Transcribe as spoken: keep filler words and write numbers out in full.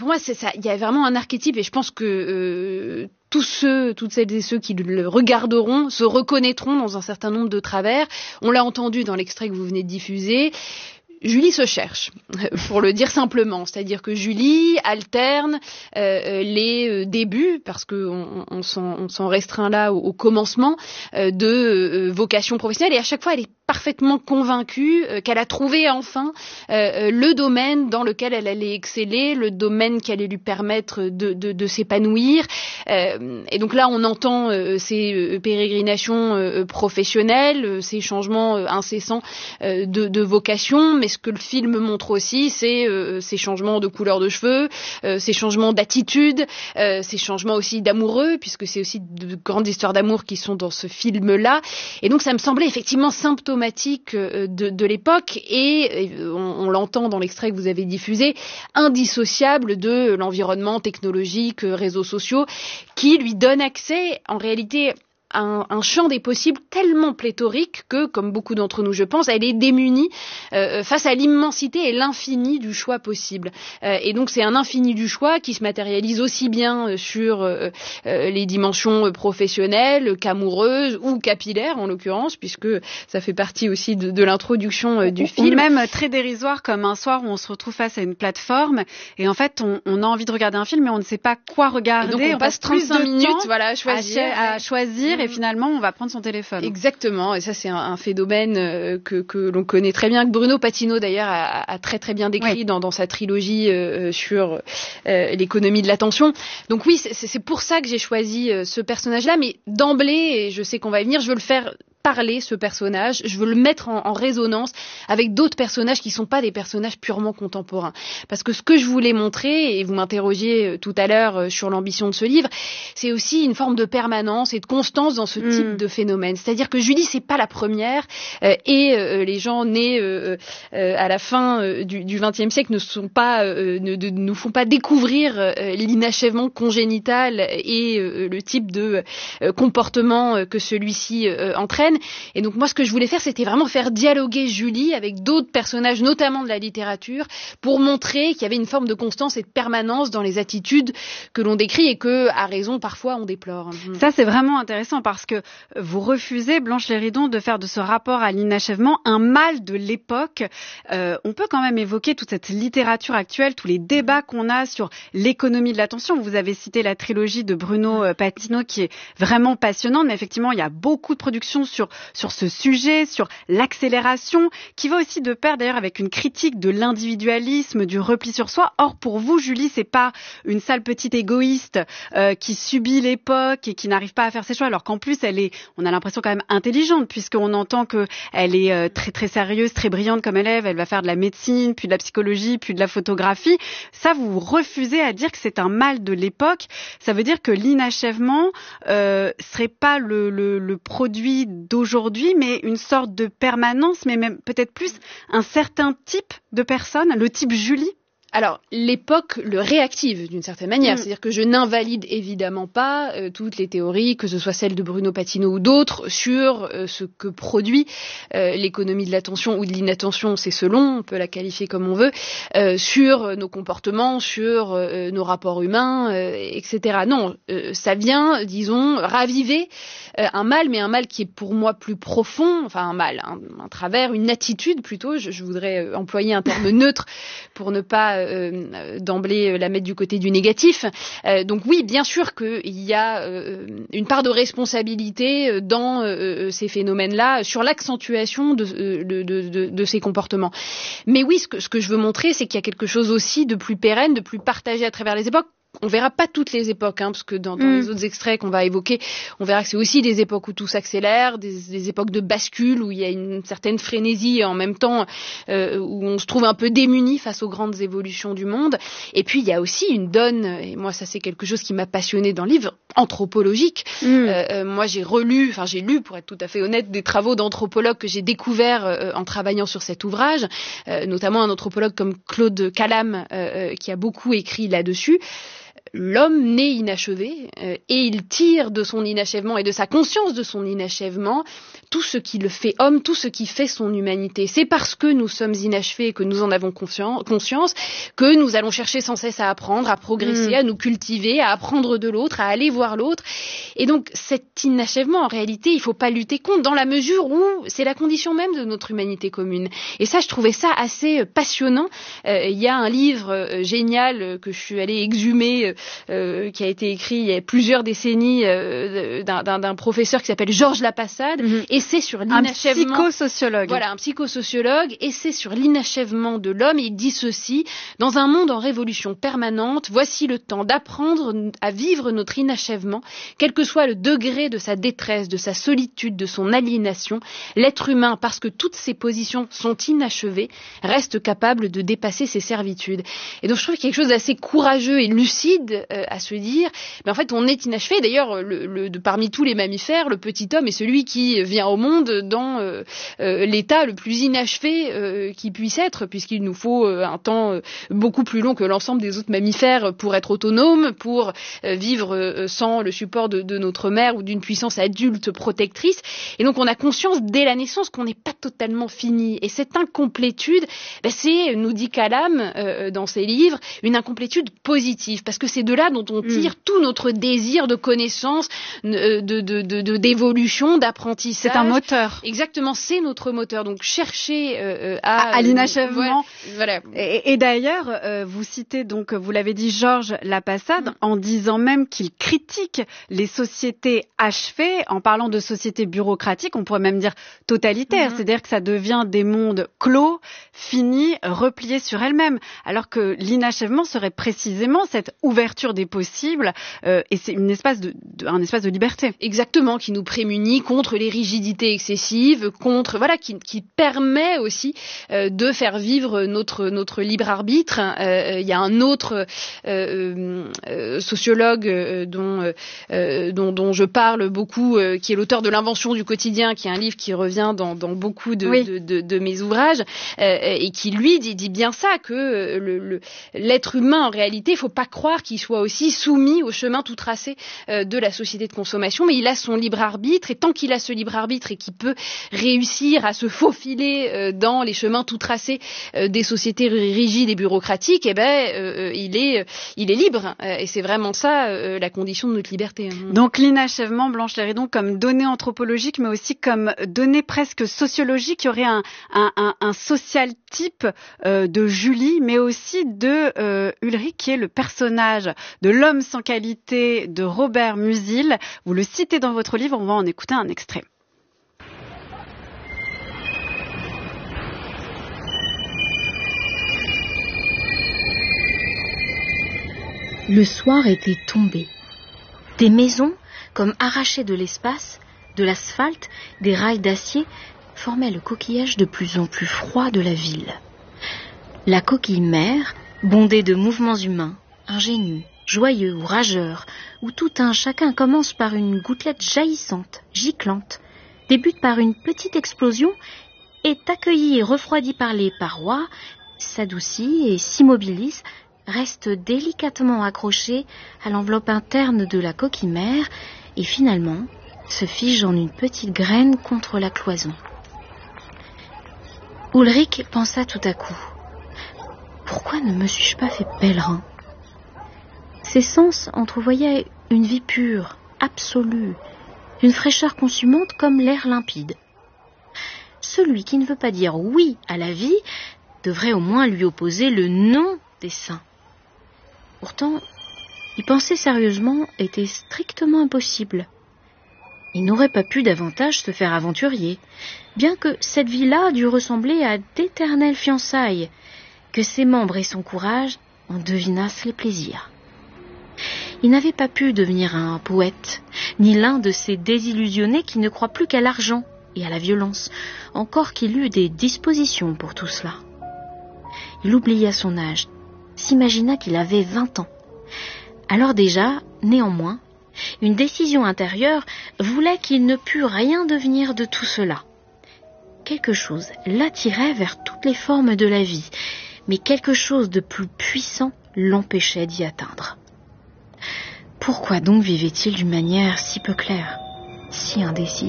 pour moi, c'est ça. Il y a vraiment un archétype, et je pense que euh, tous ceux, toutes celles et ceux qui le regarderont se reconnaîtront dans un certain nombre de travers. On l'a entendu dans l'extrait que vous venez de diffuser. Julie se cherche, pour le dire simplement. C'est-à-dire que Julie alterne euh, les euh, débuts, parce qu'on on, on s'en, on s'en restreint là au, au commencement, euh, de euh, vocation professionnelle. Et à chaque fois, elle est parfaitement convaincue euh, qu'elle a trouvé enfin euh, le domaine dans lequel elle allait exceller, le domaine qui allait lui permettre de, de, de s'épanouir. Euh, et donc là, on entend euh, ces euh, pérégrinations euh, professionnelles, euh, ces changements euh, incessants euh, de, de vocation. Mais ce que le film montre aussi, c'est euh, ces changements de couleur de cheveux, euh, ces changements d'attitude, euh, ces changements aussi d'amoureux, puisque c'est aussi de grandes histoires d'amour qui sont dans ce film-là. Et donc, ça me semblait effectivement symptomatique de, de l'époque et on, on l'entend dans l'extrait que vous avez diffusé, indissociable de l'environnement technologique, réseaux sociaux, qui lui donne accès en réalité Un, un champ des possibles tellement pléthorique que, comme beaucoup d'entre nous, je pense, elle est démunie euh, face à l'immensité et l'infini du choix possible. Euh, et donc, c'est un infini du choix qui se matérialise aussi bien sur euh, euh, les dimensions professionnelles qu'amoureuses ou capillaires, en l'occurrence, puisque ça fait partie aussi de, de l'introduction euh, du ou, film. Ou même très dérisoire, comme un soir où on se retrouve face à une plateforme et en fait, on, on a envie de regarder un film, mais on ne sait pas quoi regarder. Et donc, on, on passe trente-cinq minutes voilà, à choisir. À, à choisir et finalement, on va prendre son téléphone. Exactement, et ça c'est un, un phénomène euh, que, que l'on connaît très bien, que Bruno Patino d'ailleurs a, a très très bien décrit oui. dans, dans sa trilogie euh, sur euh, l'économie de l'attention. Donc oui, c'est, c'est pour ça que j'ai choisi euh, ce personnage-là, mais d'emblée, et je sais qu'on va y venir, je veux le faire parler, ce personnage, je veux le mettre en, en résonance avec d'autres personnages qui ne sont pas des personnages purement contemporains. Parce que ce que je voulais montrer, et vous m'interrogiez tout à l'heure sur l'ambition de ce livre, c'est aussi une forme de permanence et de constance dans ce mmh. type de phénomène. C'est-à-dire que Julie, c'est pas la première, euh, et euh, les gens nés euh, euh, à la fin euh, du vingtième siècle ne sont pas, euh, ne, de, nous font pas découvrir euh, l'inachèvement congénital et euh, le type de euh, comportement que celui-ci euh, entraîne. Et donc moi, ce que je voulais faire, c'était vraiment faire dialoguer Julie avec d'autres personnages, notamment de la littérature, pour montrer qu'il y avait une forme de constance et de permanence dans les attitudes que l'on décrit et que, à raison, parfois, on déplore. Ça, c'est vraiment intéressant parce que vous refusez, Blanche Léridon, de faire de ce rapport à l'inachèvement un mal de l'époque. Euh, on peut quand même évoquer toute cette littérature actuelle, tous les débats qu'on a sur l'économie de l'attention. Vous avez cité la trilogie de Bruno Patino qui est vraiment passionnante, mais effectivement, il y a beaucoup de productions sur sur ce sujet, sur l'accélération, qui va aussi de pair d'ailleurs avec une critique de l'individualisme, du repli sur soi. Or, pour vous, Julie, c'est pas une sale petite égoïste euh, qui subit l'époque et qui n'arrive pas à faire ses choix, alors qu'en plus, elle est, on a l'impression quand même intelligente, puisqu'on entend que elle est euh, très très sérieuse, très brillante comme élève. Elle va faire de la médecine, puis de la psychologie, puis de la photographie. Ça, vous refusez à dire que c'est un mal de l'époque. Ça veut dire que l'inachèvement euh, serait pas le, le, le produit d'aujourd'hui, mais une sorte de permanence, mais même peut-être plus un certain type de personne, le type Julie. Alors, l'époque le réactive d'une certaine manière. Mmh. C'est-à-dire que je n'invalide évidemment pas euh, toutes les théories, que ce soit celles de Bruno Patino ou d'autres, sur euh, ce que produit euh, l'économie de l'attention ou de l'inattention, c'est selon, on peut la qualifier comme on veut, euh, sur nos comportements, sur euh, nos rapports humains, euh, et cetera. Non, euh, ça vient, disons, raviver euh, un mal, mais un mal qui est pour moi plus profond, enfin un mal, un, un travers, une attitude plutôt, je, je voudrais employer un terme neutre pour ne pas Euh, d'emblée la mettre du côté du négatif. Euh, donc oui, bien sûr qu'il y a euh, une part de responsabilité dans euh, ces phénomènes-là sur l'accentuation de, de, de, de, de ces comportements. Mais oui, ce que, ce que je veux montrer, c'est qu'il y a quelque chose aussi de plus pérenne, de plus partagé à travers les époques. On verra pas toutes les époques, hein, parce que dans, dans mmh. les autres extraits qu'on va évoquer, on verra que c'est aussi des époques où tout s'accélère, des, des époques de bascule où il y a une certaine frénésie et en même temps euh, où on se trouve un peu démuni face aux grandes évolutions du monde. Et puis il y a aussi une donne, et moi ça c'est quelque chose qui m'a passionnée dans le livre, anthropologique. Mmh. Euh, euh, moi j'ai relu, enfin j'ai lu, pour être tout à fait honnête, des travaux d'anthropologues que j'ai découverts euh, en travaillant sur cet ouvrage, euh, notamment un anthropologue comme Claude Calame euh, qui a beaucoup écrit là-dessus. l'homme naît inachevé euh, et il tire de son inachèvement et de sa conscience de son inachèvement tout ce qui le fait homme, tout ce qui fait son humanité. C'est parce que nous sommes inachevés et que nous en avons conscience que nous allons chercher sans cesse à apprendre, à progresser, mmh. à nous cultiver, à apprendre de l'autre, à aller voir l'autre. Et donc cet inachèvement, en réalité, il ne faut pas lutter contre dans la mesure où c'est la condition même de notre humanité commune. Et ça, je trouvais ça assez passionnant. Euh, il y a un livre euh, génial que je suis allée exhumer, euh, qui a été écrit il y a plusieurs décennies euh, d'un, d'un, d'un professeur qui s'appelle Georges Lapassade, mmh. et c'est sur l'inachèvement. Un psychosociologue. Voilà, un psychosociologue, et c'est sur l'inachèvement de l'homme. Et il dit ceci: dans un monde en révolution permanente, voici le temps d'apprendre à vivre notre inachèvement, quel que soit le degré de sa détresse, de sa solitude, de son aliénation. L'être humain, parce que toutes ses positions sont inachevées, reste capable de dépasser ses servitudes. Et donc je trouve qu'il y a quelque chose d'assez courageux et lucide euh, à se dire, mais en fait on est inachevé. D'ailleurs, le, le, de, parmi tous les mammifères, le petit homme est celui qui vient au monde dans euh, euh, l'état le plus inachevé euh, qui puisse être, puisqu'il nous faut euh, un temps euh, beaucoup plus long que l'ensemble des autres mammifères pour être autonome, pour euh, vivre euh, sans le support de, de notre mère ou d'une puissance adulte protectrice. Et donc on a conscience dès la naissance qu'on n'est pas totalement fini. Et cette incomplétude, ben, c'est, nous dit Kalam euh, dans ses livres, une incomplétude positive, parce que c'est de là dont on tire mmh. tout notre désir de connaissance, de, de, de, de, d'évolution, d'apprentissage. C'est un moteur. Exactement, c'est notre moteur. Donc chercher euh, à... à, à l'inachèvement. Euh, voilà. Et, et d'ailleurs, euh, vous citez, donc, vous l'avez dit, Georges Lapassade, mmh. en disant même qu'il critique les sociétés achevées, en parlant de sociétés bureaucratiques, on pourrait même dire totalitaires, mmh. c'est-à-dire que ça devient des mondes clos, finis, repliés sur elles-mêmes, alors que l'inachèvement serait précisément cette ouverture des possibles, euh, et c'est une espace de, de, un espace de liberté. Exactement, qui nous prémunit contre les rigidités excessives, contre, voilà, qui, qui permet aussi euh, de faire vivre notre, notre libre arbitre. Euh, il y a un autre euh, euh, sociologue euh, dont, euh, dont, dont je parle beaucoup, euh, qui est l'auteur de L'invention du quotidien, qui est un livre qui revient dans, dans beaucoup de, oui. de, de, de mes ouvrages, euh, et qui lui dit, dit bien ça, que le, le, l'être humain, en réalité, il ne faut pas croire qu'il soit aussi soumis au chemin tout tracé euh, de la société de consommation, mais il a son libre arbitre, et tant qu'il a ce libre arbitre et qu'il peut réussir à se faufiler euh, dans les chemins tout tracés euh, des sociétés rigides et bureaucratiques, eh ben, euh, il est, euh, il est libre, euh, et c'est vraiment ça euh, la condition de notre liberté. Hein. Donc l'inachèvement, Blanche Léridon, comme donnée anthropologique, mais aussi comme donnée presque sociologique, il y aurait un, un, un, un social type euh, de Julie, mais aussi de euh, Ulrich, qui est le personnage de l'homme sans qualité de Robert Musil. Vous le citez dans votre livre, on va en écouter un extrait. Le soir était tombé. Des maisons, comme arrachées de l'espace, de l'asphalte, des rails d'acier, formaient le coquillage de plus en plus froid de la ville. La coquille mère, bondée de mouvements humains, ingénus, joyeux ou rageurs, où tout un chacun commence par une gouttelette jaillissante, giclante, débute par une petite explosion, est accueilli et refroidi par les parois, s'adoucit et s'immobilise, reste délicatement accroché à l'enveloppe interne de la coquille mère et finalement se fige en une petite graine contre la cloison. Ulrich pensa tout à coup. Pourquoi ne me suis-je pas fait pèlerin ? Ses sens entrevoyaient une vie pure, absolue, d'une fraîcheur consumante comme l'air limpide. Celui qui ne veut pas dire oui à la vie devrait au moins lui opposer le non des saints. Pourtant, y penser sérieusement était strictement impossible. Il n'aurait pas pu davantage se faire aventurier, bien que cette vie-là dût ressembler à d'éternelles fiançailles, que ses membres et son courage en devinassent les plaisirs. Il n'avait pas pu devenir un poète, ni l'un de ces désillusionnés qui ne croient plus qu'à l'argent et à la violence, encore qu'il eût des dispositions pour tout cela. Il oublia son âge, s'imagina qu'il avait vingt ans. Alors déjà, néanmoins, une décision intérieure voulait qu'il ne pût rien devenir de tout cela. Quelque chose l'attirait vers toutes les formes de la vie, mais quelque chose de plus puissant l'empêchait d'y atteindre. Pourquoi donc vivait-il d'une manière si peu claire, si indécise ?